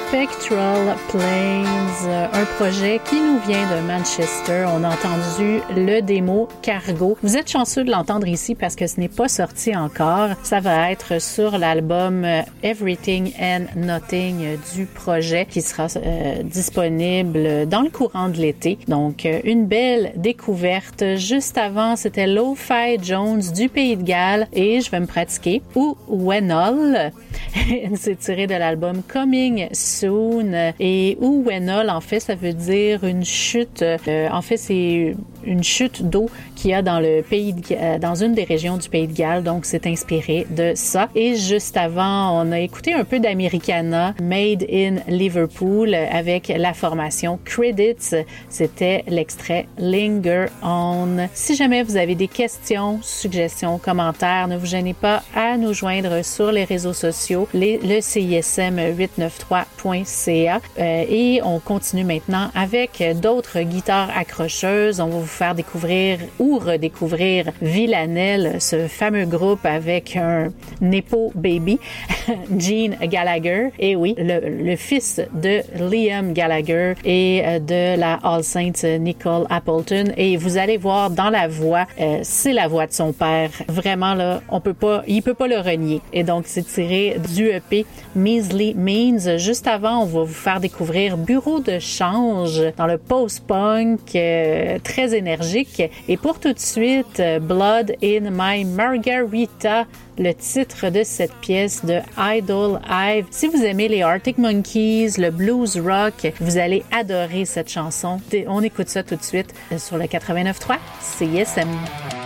Spectral Plains, un projet qui nous vient de Manchester. On a entendu le démo Cargo. Vous êtes chanceux de l'entendre ici parce que ce n'est pas sorti encore. Ça va être sur l'album Everything and Nothing du projet qui sera disponible dans le courant de l'été. Donc, une belle découverte. Juste avant, c'était Lo-Fi Jones du Pays de Galles et je vais me pratiquer. Ou Wenol. C'est tiré de l'album Coming Soon. Et Wenol, en fait, ça veut dire une chute. En fait, c'est une chute d'eau qu'il y a dans le pays dans une des régions du Pays de Galles. Donc, c'est inspiré de ça. Et juste avant, on a écouté un peu d'Americana, Made in Liverpool, avec la formation Credits. C'était l'extrait Linger On. Si jamais vous avez des questions, suggestions, commentaires, ne vous gênez pas à nous joindre sur les réseaux sociaux, le CISM893.ca. Et on continue maintenant avec d'autres guitares accrocheuses. On va vous faire découvrir ou redécouvrir Villanelle, ce fameux groupe avec un Nepo Baby, Gene Gallagher. Et oui, le fils de Liam Gallagher et de la All Saints Nicole Appleton. Et vous allez voir dans la voix, c'est la voix de son père. Vraiment là, il peut pas le renier. Et donc c'est tiré du EP Measly Means. Juste avant, on va vous faire découvrir Bureau de change dans le post-punk très énergique. Et pour tout de suite, Blood in My Margarita, le titre de cette pièce de Idol Hive. Si vous aimez les Arctic Monkeys, le blues rock, vous allez adorer cette chanson. On écoute ça tout de suite sur le 89.3 CISM.